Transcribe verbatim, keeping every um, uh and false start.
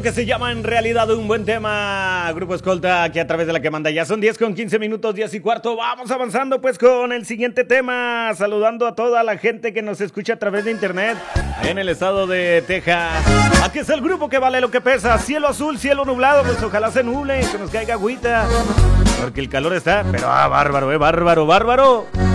que se llama En Realidad un Buen Tema. Grupo Escolta, aquí a través de la que manda. Ya son diez con quince minutos, diez y cuarto. Vamos avanzando pues con el siguiente tema. Saludando a toda la gente que nos escucha a través de internet en el estado de Texas. Aquí es el grupo que vale lo que pesa. Cielo azul, cielo nublado. Pues ojalá se nuble, que nos caiga agüita, porque el calor está, pero ah, bárbaro, eh, bárbaro, bárbaro.